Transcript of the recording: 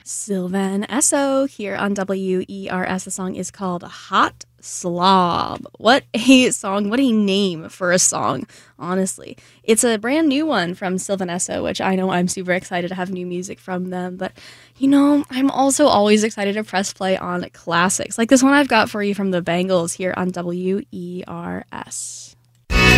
Sylvan Esso here on WERS. The song is called Hot Slob. What a song. What a name for a song, honestly. It's a brand new one from Sylvan Esso, which I know I'm super excited to have new music from them. But, I'm also always excited to press play on classics, like this one I've got for you from the Bangles here on WERS.